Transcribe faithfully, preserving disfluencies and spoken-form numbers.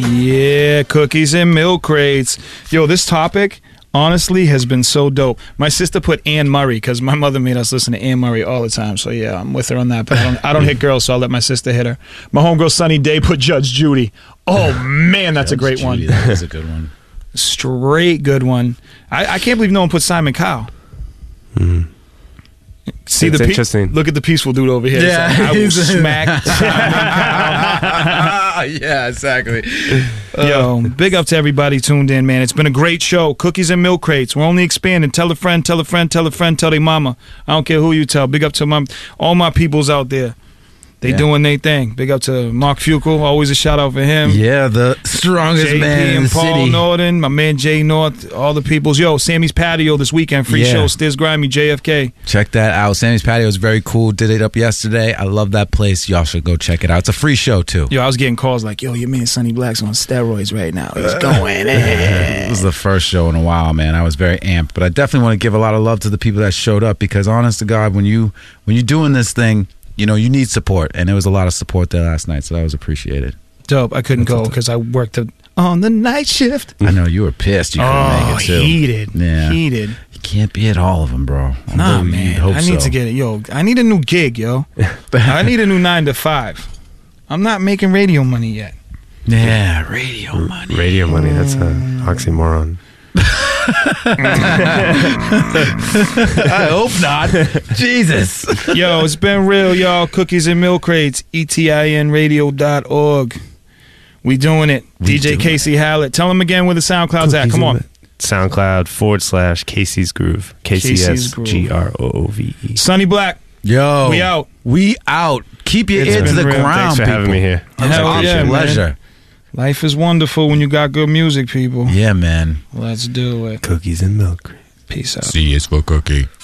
Yeah, cookies and milk crates. Yo, this topic honestly has been so dope. My sister put Anne Murray because my mother made us listen to Anne Murray all the time. So yeah, I'm with her on that. But I don't, I don't hit girls, so I'll let my sister hit her. My homegirl Sunny Day put Judge Judy. Oh man, that's Judge a great Judy, one. That is a good one. Straight good one. I, I can't believe no one put Simon Cowell. Mm-hmm. See it's the pe- interesting. Look at the peaceful dude over here. Yeah, He's like, I will he's- smack Simon Cowell. Yeah, exactly. Yo, big up to everybody tuned in, man. It's been a great show. Cookies and milk crates. We're only expanding. Tell a friend, tell a friend, tell a friend, tell their mama. I don't care who you tell. Big up to my all my peoples out there. They Yeah. doing their thing. Big up to Mark Fukel. Always a shout out for him. Yeah, the strongest J P man in and the Paul city. Norton, my man Jay North, all the peoples. Yo, Sammy's Patio this weekend. Free Yeah. show. Stiz Grimy, J F K. Check that out. Sammy's Patio is very cool. Did it up yesterday. I love that place. Y'all should go check it out. It's a free show, too. Yo, I was getting calls like, yo, your man Sonny Black's on steroids right now. He's going It in. was the first show in a while, man. I was very amped. But I definitely want to give a lot of love to the people that showed up because, honest to God, when, you, when you're doing this thing, you know, you need support. And there was a lot of support there last night, so that was appreciated. Dope. I couldn't go because I worked the, on the night shift. I know you were pissed. You couldn't Oh, make it, too. heated. Yeah. Heated. You can't be at all of them, bro. Nah, Although you'd man. hope I need so. to get it. Yo, I need a new gig, yo. I need a new nine to five. I'm not making radio money yet. Yeah, radio money. Radio money, that's an oxymoron. I hope not. Jesus. Yo, it's been real, y'all. Cookies and milk crates. E T I N radio dot org. We doing it. We D J doing Casey Hallett. Tell him again where the SoundCloud's at. Cookies Come and on. SoundCloud forward slash Casey's Groove. K C S G R O O V E. Sonny Black. Yo. We out. We out. Keep your It's ear to been the real. ground, Thanks for people. having me here. Hell It's yeah, a man. pleasure. Life is wonderful when you got good music, people. Yeah, man. Let's do it. Cookies and milk. Peace out. C is for cookie.